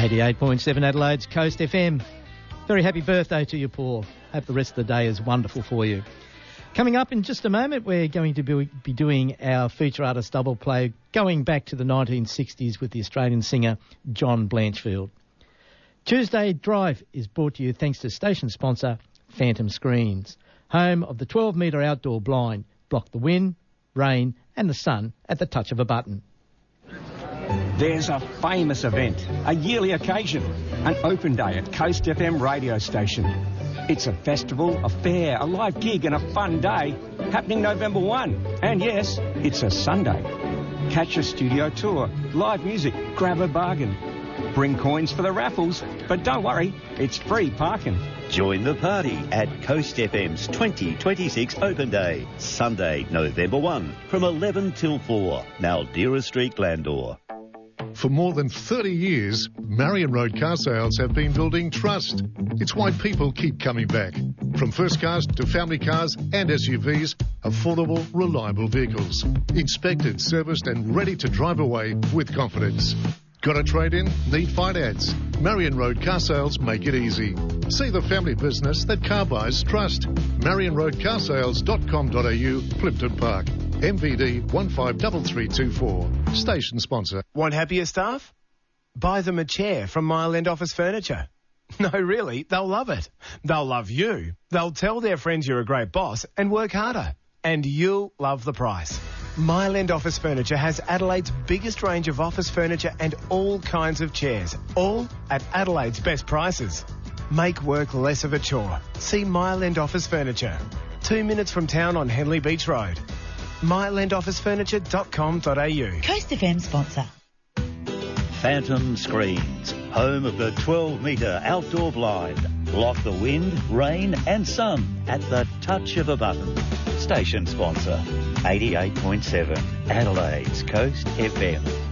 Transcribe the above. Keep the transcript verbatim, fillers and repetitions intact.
eighty-eight point seven Adelaide's Coast F M. Very happy birthday to you, Paul. Hope the rest of the day is wonderful for you. Coming up in just a moment, we're going to be, be doing our feature artist double play going back to the nineteen sixties with the Australian singer John Blanchfield. Tuesday Drive is brought to you thanks to station sponsor Phantom Screens, home of the twelve metre outdoor blind. Block the wind, rain and the sun at the touch of a button. There's a famous event, a yearly occasion, an open day at Coast F M radio station. It's a festival, a fair, a live gig and a fun day happening November first. And yes, it's a Sunday. Catch a studio tour, live music, grab a bargain. Bring coins for the raffles, but don't worry, it's free parking. Join the party at Coast F M's twenty twenty-six Open Day, Sunday, November first, from eleven till four, Maldera Street, Glandore. For more than thirty years, Marion Road Car Sales have been building trust. It's why people keep coming back. From first cars to family cars and S U Vs, affordable, reliable vehicles. Inspected, serviced and ready to drive away with confidence. Got a trade-in? Need finance? Marion Road Car Sales make it easy. See the family business that car buyers trust. marion road car sales dot com dot a u, Plimpton Park. M V D one five three three two four. Station sponsor. Want happier staff? Buy them a chair from Mile End Office Furniture. No, really, they'll love it. They'll love you. They'll tell their friends you're a great boss and work harder. And you'll love the price. Mile End Office Furniture has Adelaide's biggest range of office furniture and all kinds of chairs, all at Adelaide's best prices. Make work less of a chore. See Mile End Office Furniture. Two minutes from town on Henley Beach Road. mile end office furniture dot com dot a u. Coast F M sponsor. Phantom Screens, home of the twelve metre outdoor blind. Block the wind, rain and sun at the touch of a button. Station sponsor, eighty-eight point seven Adelaide's Coast F M.